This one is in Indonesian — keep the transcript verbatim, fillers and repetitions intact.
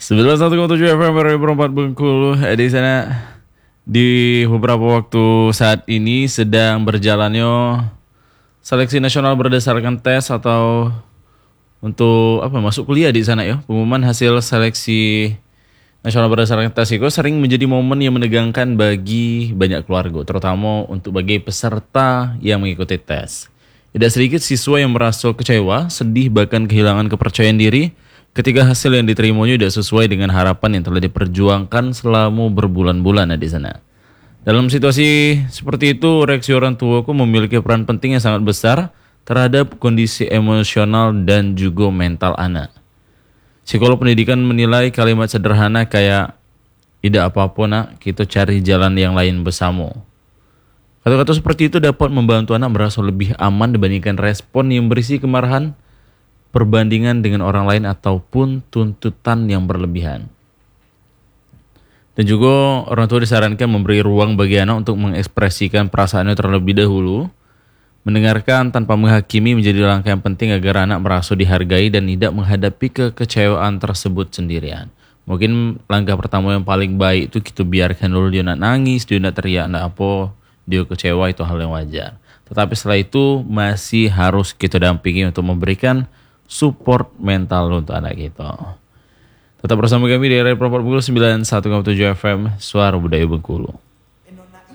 sembilan puluh satu koma tujuh F M R empat Bengkulu. Eh, Di sana di beberapa waktu saat ini sedang berjalannya seleksi nasional berdasarkan tes atau untuk apa masuk kuliah di sana ya. Pengumuman hasil seleksi nasional berdasarkan tes itu sering menjadi momen yang menegangkan bagi banyak keluarga, terutama untuk bagi peserta yang mengikuti tes. Tidak sedikit siswa yang merasa kecewa, sedih, bahkan kehilangan kepercayaan diri ketika hasil yang diterimanya tidak sesuai dengan harapan yang telah diperjuangkan selama berbulan-bulan di sana. Dalam situasi seperti itu, reaksi orang tuaku memiliki peran penting yang sangat besar terhadap kondisi emosional dan juga mental anak. Psikolog pendidikan menilai kalimat sederhana kayak, tidak apa-apa nak, kita cari jalan yang lain bersama. Kata-kata seperti itu dapat membantu anak merasa lebih aman dibandingkan respon yang berisi kemarahan, perbandingan dengan orang lain ataupun tuntutan yang berlebihan. Dan juga orang tua disarankan memberi ruang bagi anak untuk mengekspresikan perasaannya terlebih dahulu. Mendengarkan tanpa menghakimi menjadi langkah yang penting agar anak merasa dihargai dan tidak menghadapi kekecewaan tersebut sendirian. Mungkin langkah pertama yang paling baik itu kita biarkan dulu dia nak nangis, dia nak teriak, nak apa, dia kecewa, itu hal yang wajar. Tetapi setelah itu masih harus kita dampingi untuk memberikan support mental untuk anak kita. Tetap bersama kami di Radio Propor Bengkulu sembilan puluh satu koma tujuh F M, Suara Budaya Bengkulu.